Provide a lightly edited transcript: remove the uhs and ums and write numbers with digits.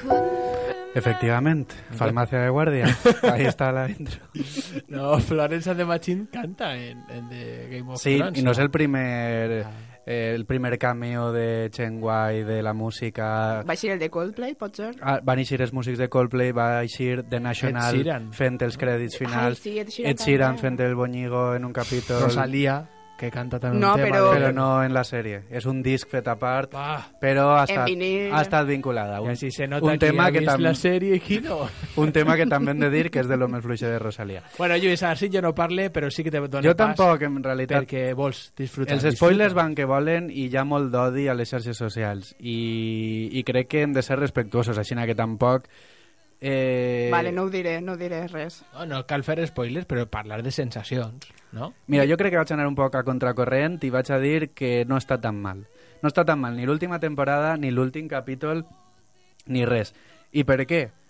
Efectivamente, farmacia de guardia. Ahí está la intro. No, Florence and the Machine canta en The Game of Thrones. Sí, y no es el primer cameo de Chen Wai de la música. Va ser el de Coldplay, pot ser? Van eixir els músics de Coldplay, va eixir The National fent els crèdits finals, sí, Ed Sheeran fent el Bonyigo en un capítol, Rosalía, que canta també No, un tema però no en la sèrie. És un disc fet a part, però ha estat vinculada. I així se nota un tema que ha vist que la sèrie i qui no. Un tema que també hem de dir que és de lo més fluix de Rosalía. Bueno, Lluís, ara sí jo no parle, però sí que te dono Jo pas. tampoc, en realitat. Perquè vols disfrutar. Els spoilers van que volen i hi ha molt d'odi a les xarxes socials. I crec que hem de ser respectuosos, així que tampoc... Vale, no diré res. No cal fer spoilers, però parlar de sensacions, no? Mira, jo crec que vaig anar un poc a contracorrent i vaig a dir que no està tan mal. No està tan mal ni l'última temporada, ni l'últim capítol, ni res. I per què?